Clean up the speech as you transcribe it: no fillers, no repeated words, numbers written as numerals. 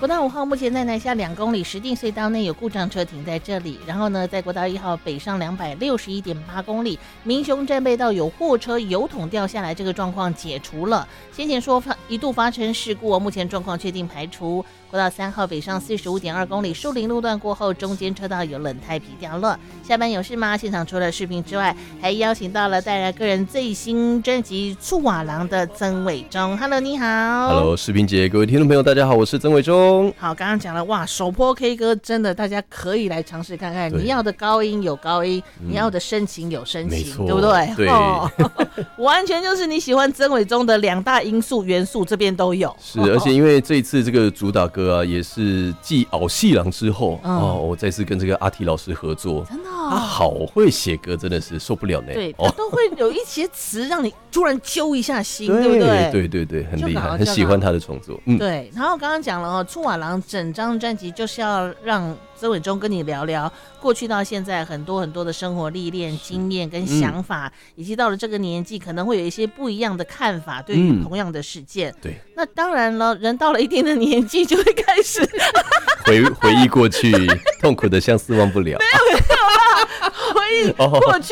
国道5号目前在南下2公里，石碇隧道内有故障车停在这里。然后呢，在国道1号北上261.8公里，民雄战备道有货车油桶掉下来，这个状况解除了。先前说一度发生事故，目前状况确定排除。国道3号北上45.2公里，树林路段过后，中间车道有冷态皮掉了。下班有事吗？现场除了视频之外，还邀请到了带来个人最新专辑《厝瓦郎》的曾伟忠。Hello， 你好。 Hello， 视频姐，各位听众朋友，大家好，我是曾伟忠。 好，刚刚讲了哇，首播 K 歌真的大家可以来尝试看看，你要的高音有高音，你要的深情有深情，对不对？ 对， 完全就是你喜欢曾伟忠的2大因素元素，这边都有。 是，而且因为这一次这个主打歌啊，也是继《熬戏郎》之后我再次跟这个阿提老师合作， 真的他好会写歌，真的是受不了呢。 对，他都会有一些词让你突然揪一下心，对不对？ 对，很厉害，很喜欢他的创作。 对。然后刚刚讲了厝瓦郎整张专辑就是要让曾伟忠跟你聊聊过去到现在很多很多的生活历练、经验跟想法，以及到了这个年纪可能会有一些不一样的看法，对于同样的事件。 对。 那当然了，人到了一定的年纪就会开始回忆过去，痛苦的相思忘不了。 没有啦，回忆过去。